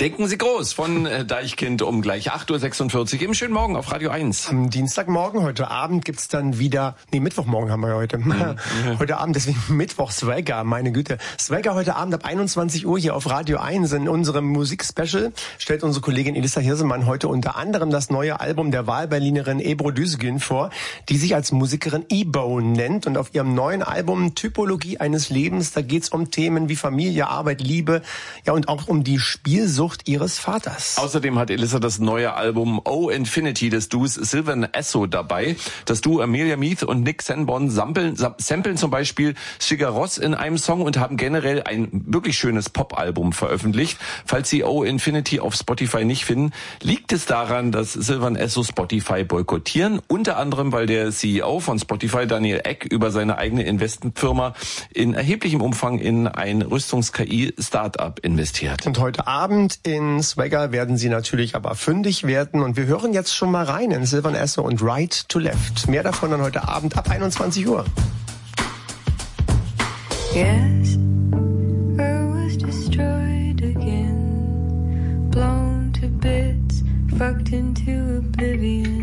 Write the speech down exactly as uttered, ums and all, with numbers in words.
Denken Sie groß von Deichkind um gleich acht Uhr sechsundvierzig im schönen Morgen auf Radio eins. Am Dienstagmorgen, heute Abend gibt's dann wieder, nee, Mittwochmorgen haben wir heute. Mhm. Heute Abend, deswegen Mittwoch Swagger, meine Güte. Swagger heute Abend ab einundzwanzig Uhr hier auf Radio eins in unserem Musikspecial stellt unsere Kollegin Elissa Hirsemann heute unter anderem das neue Album der Wahlberlinerin Ebru Düzgün vor, die sich als Musikerin Ebo nennt, und auf ihrem neuen Album Typologie eines Lebens, da geht's um Themen wie Familie, Arbeit, Liebe, ja, und auch um die Spielsucht ihres Vaters. Außerdem hat Elissa das neue Album Oh Infinity des Duos Sylvan Esso dabei. Das Duo Amelia Meath und Nick Sanborn samplen, samplen zum Beispiel Sigur Rós in einem Song und haben generell ein wirklich schönes Pop-Album veröffentlicht. Falls Sie Oh Infinity auf Spotify nicht finden, liegt es daran, dass Sylvan Esso Spotify boykottieren. Unter anderem, weil der C E O von Spotify, Daniel Ek, über seine eigene Investmentfirma in erheblichem Umfang in ein Rüstungs-K I-Startup investiert. Und heute Abend in Swagger werden Sie natürlich aber fündig werden. Und wir hören jetzt schon mal rein in Sylvan Esso und Right to Left. Mehr davon dann heute Abend ab einundzwanzig Uhr. Yes, Earth was destroyed again, blown to bits, fucked into oblivion.